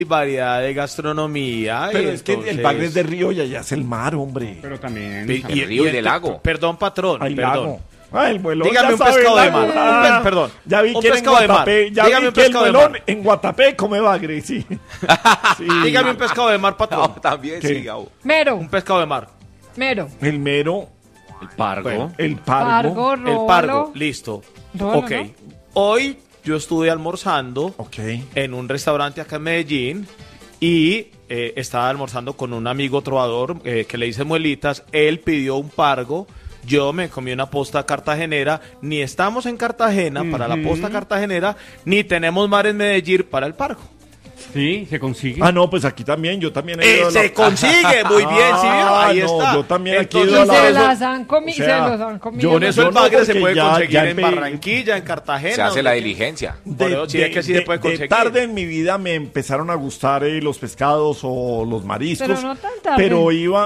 variedad de gastronomía. Pero y es que el bagre es de río y allá es el mar, hombre. Pero también... Y río y de lago. Perdón, patrón, Hay perdón. lago. El muelón Dígame ya un sabe pescado de lago. mar. Perdón. Ya vi Un que en pescado de mar. Guatapé, ya Dígame vi un que el pescado de muelón mar. en Guatapé come bagre, sí. Sí. Dígame un pescado de mar, patrón. No, también ¿Qué? sí, Gabo. Mero, Un pescado de mar. mero. El mero, El pargo. Bueno. el pargo. Pargo, El róbalo. pargo, listo. Róbalo, Ok. ¿no? Hoy yo estuve almorzando Ok. en un restaurante acá en Medellín y estaba almorzando con un amigo trovador que le dice muelitas. Él pidió un pargo. Yo me comí una posta cartagenera. Ni estamos en Cartagena para la posta cartagenera, ni tenemos mar en Medellín para el pargo. Sí, se consigue. Ah, no, pues aquí también, yo también he ido a la- Se consigue, muy bien, sí, vio, ahí no, está. yo también aquí he Entonces, ido a Y la- se eso- las han comido, o sea, se los han comido. yo Por eso el no, bagre se porque puede ya conseguir en empe- Barranquilla, en Cartagena. Se hace la donde- diligencia. Por eso sí es que sí se puede conseguir. tarde en mi vida me empezaron a gustar los pescados o los mariscos. Pero no tan tarde. Pero iba,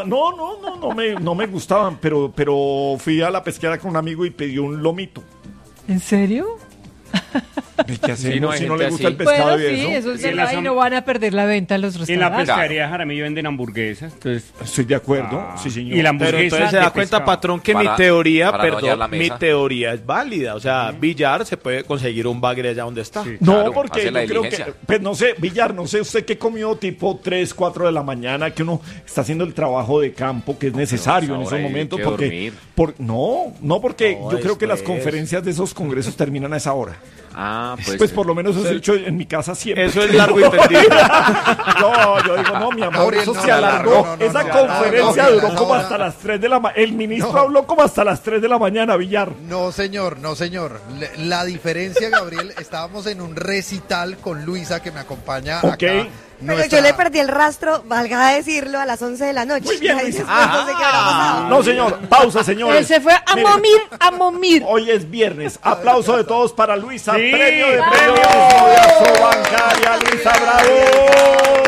no me gustaban, pero fui a la pesquera con un amigo y pedí un lomito. ¿En serio? ¿Y qué hacemos Sí, no, hay si no gente le gusta el así. pescado Bueno, y sí, eso? eso es Y en verdad, la y no van a perder la venta en los En la restaurantes. pescadería Jaramillo venden hamburguesas, entonces... Estoy de acuerdo, sí señor. Y la Pero hamburguesa entonces se de da cuenta, pescado. patrón, que Para- mi teoría, para no hallar la mi mesa. teoría es válida. O sea, Villar se puede conseguir un bagre allá donde está. Sí. No, Claro, porque hace la yo creo que, diligencia. pues no sé, Villar, no sé usted qué comió tipo 3, 4 de la mañana, que uno está haciendo el trabajo de campo que es necesario Pero en ahora esos hay momentos, que porque dormir. no porque No, yo creo que las después. conferencias de esos congresos terminan a esa hora. Ah, Pues por lo menos eso he hecho en mi casa siempre. Eso es largo y tendido. No, yo digo, no, mi amor, Gabriel, eso no, se no, alargó. no, no, Esa no, conferencia no, no, duró no, como no, hasta no. las 3 de la mañana. El ministro No. habló como hasta las 3 de la mañana, Villar. No, señor, no, señor. La diferencia, Gabriel, estábamos en un recital con Luisa, que me acompaña Ok. acá. Pero yo le perdí el rastro, valga decirlo, a las 11 de la noche. Muy bien, Ahí Luisa. después no sé qué habrá pasado. No, señor, pausa, señores. Él se fue a Miren, momir, a momir. Hoy es viernes. Aplauso de todos para Luisa. Sí. Premio de ¡Bravo! premios de Asobancaria. Luisa, bravo.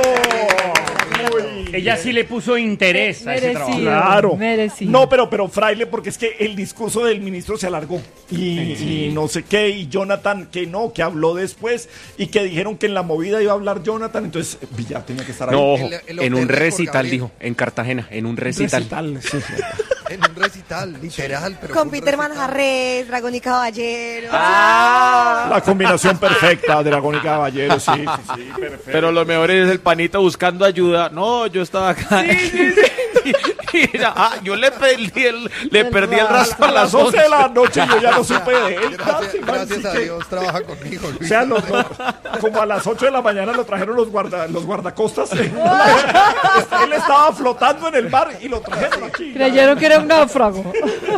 Muy Ella sí le puso interés a ese trabajo. Merecido. Claro. Merecido. No, pero fraile, porque es que el discurso del ministro se alargó. Y no sé qué, y Jonathan, que no, que habló después, y que dijeron que en la movida iba a hablar Jonathan, entonces Villar tenía que estar ahí. No, ojo, El en un hotel de recital, Gabriel. dijo, en Cartagena, en un recital. Sí. En un recital, literal. Pero Con fue un Peter recital. Manjarres, Dragón y Caballero. La combinación perfecta, Dragón y Caballero, sí, perfecto. Pero lo mejor es el panita buscando ayuda. No, yo estaba acá. Y era, yo le perdí el rastro A las 11 de la noche yo ya no supe de él. Gracias a Dios trabaja conmigo, Luis. O sea, como a las 8 de la mañana lo trajeron los guardacostas. Él estaba flotando en el bar y lo trajeron aquí. Creyeron que era un náufrago.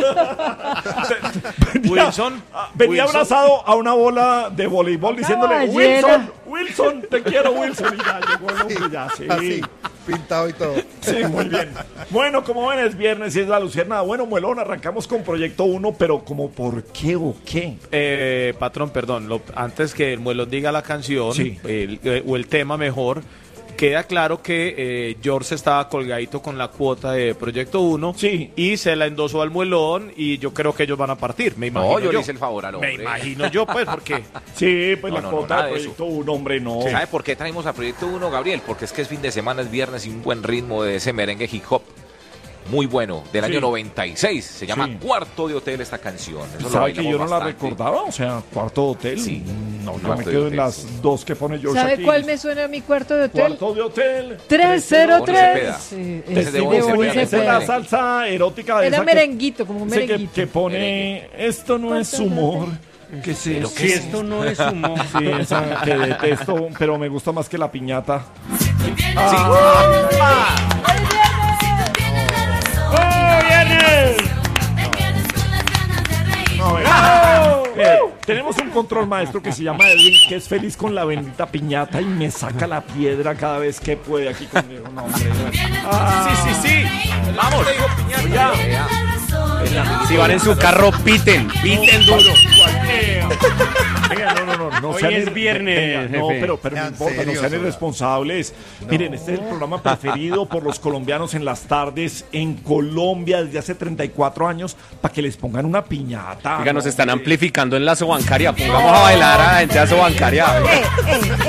Wilson. Venía Wilson. abrazado a una bola de voleibol diciéndole, ballena. Wilson, te quiero, Wilson. Y ya llegó el hombre, ya, sí. Así, pintado y todo. Sí, muy bien. Bueno, como ven, es viernes y es la luciérnaga. Bueno, Muelón, arrancamos con Proyecto 1, pero como ¿por qué o qué? Patrón, perdón, antes que el muelón diga la canción, Sí. o el tema mejor, queda claro que George estaba colgadito con la cuota de Proyecto 1 Sí. y se la endosó al muelón y yo creo que ellos van a partir, me imagino No, yo le hice el favor al hombre. Me imagino yo, pues, porque Sí, pues No, la no, no, cuota nada de de Proyecto 1, hombre, no. ¿Sabe por qué traemos a Proyecto 1, Gabriel? Porque es que es fin de semana, es viernes y un buen ritmo de ese merengue hip hop. Muy bueno, del Sí. año 96. Se llama Sí. Cuarto de Hotel esta canción. Eso lo ¿Sabe que bailamos yo no la bastante. recordaba? O sea, Cuarto de Hotel. Sí. No, yo Cuarto me de quedo en Hotel, las sí. dos que pone George ¿Sabe aquí. cuál me suena a mi cuarto de hotel? Cuarto de Hotel. 303. Sí, Sí, ese de de Bonnie Bonnie Cepeda, Esa es Cepeda. la salsa erótica de Era esa que- merenguito, como un ese que, merenguito. que pone esto no es humor. ¿Qué es eso? Si esto no es humor. Sí, esa que detesto, pero me gusta más que la piñata. ¡Oh, viernes! No, mire, tenemos un control maestro que se llama Edwin, que es feliz con la bendita piñata y me saca la piedra cada vez que puede aquí conmigo. No, hombre, sí. Vamos. ya. Si van en su carro, piten duro. Venga, no Hoy sean es viernes, no, jefe. pero no En importa, no serio, sean Soda. irresponsables. Miren, este es el programa preferido por los colombianos en las tardes en Colombia desde hace 34 años para que les pongan una piñata. Oiga, nos ¿no? están amplificando en la Sobancaria. Pongamos a bailar a la gente de Sobancaria.